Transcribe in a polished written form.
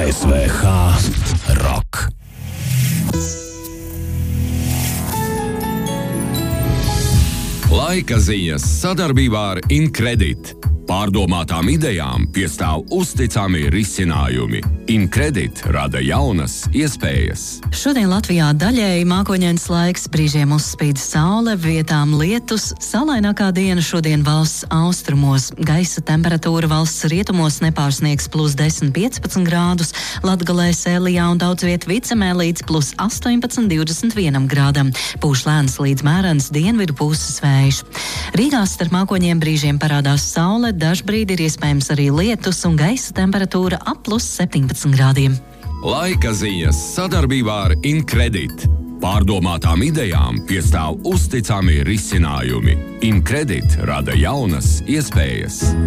SVH Rock. Laika ziņas sadarbībā ar Incredit. Pārdomātām idejām piestāv uzticami risinājumi. Incredit rada jaunas iespējas. Šodien Latvijā daļēji mākoņains laiks, brīžiem uzspīd saule, vietām lietus. Saulainākā diena šodien valsts austrumos. Gaisa temperatūra valsts rietumos nepārsniegs +10–15 grādus, Latgalē, Sēlijā un daudz viet Vicemē līdz +18–21 grādam. Pūš lēns līdz mērens dienvidu puses vējš. Rīgā starp mākoņiem brīžiem parādās saule, dažbrīd ir iespējams arī lietus un gaisa temperatūra ap +17 grādiem. Laika ziņas sadarbībā ar Incredit. Pārdomātām idejām piestāv uzticami risinājumi. Incredit rada jaunas iespējas.